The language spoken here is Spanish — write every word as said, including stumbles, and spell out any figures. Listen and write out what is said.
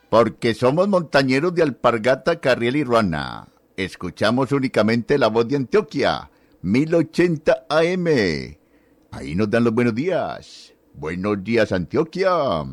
Porque somos montañeros de Alpargata, Carriel y Ruana. Escuchamos únicamente la voz de Antioquia, mil ochenta A M. Ahí nos dan los buenos días. Buenos días, Antioquia.